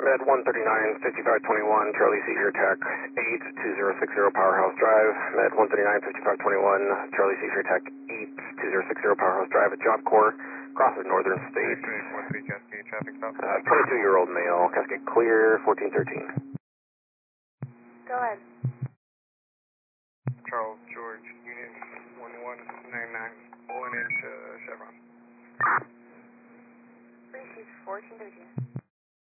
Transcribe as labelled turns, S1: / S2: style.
S1: Med 139, 5521, Charlie Seizure Tech 82060 Powerhouse Drive. Med 139, 5521, Charlie Seizure Tech 82060 Powerhouse Drive at Job Corps, crosses Northern State.
S2: 13 Cascade traffic stop.
S1: 22-year-old male, Cascade clear, 1413.
S3: Go ahead.
S2: Charles George